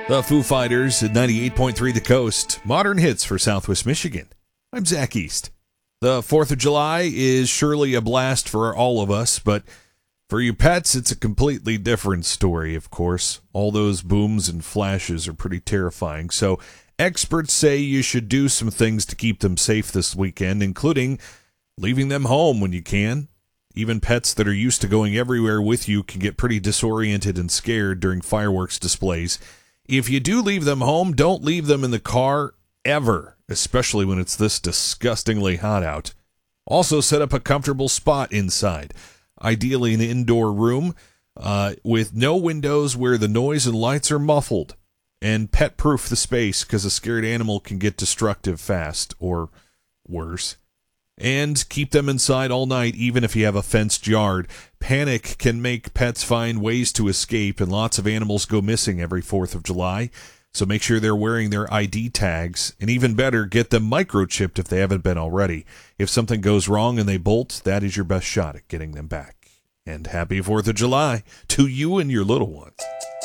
The Foo Fighters at 98.3 The Coast. Modern hits for Southwest Michigan. I'm Zach East. The 4th of July is surely a blast for all of us, but for you pets, it's a completely different story, of course. All those booms and flashes are pretty terrifying, so experts say you should do some things to keep them safe this weekend, including leaving them home when you can. Even pets that are used to going everywhere with you can get pretty disoriented and scared during fireworks displays. If you do leave them home, don't leave them in the car ever, especially when it's this disgustingly hot out. Also, set up a comfortable spot inside, ideally an indoor room with no windows where the noise and lights are muffled. And pet-proof the space because a scared animal can get destructive fast, or worse. And keep them inside all night, even if you have a fenced yard. Panic can make pets find ways to escape, and lots of animals go missing every 4th of July. So make sure they're wearing their ID tags, and even better, get them microchipped if they haven't been already. If something goes wrong and they bolt, that is your best shot at getting them back. And happy 4th of July to you and your little ones.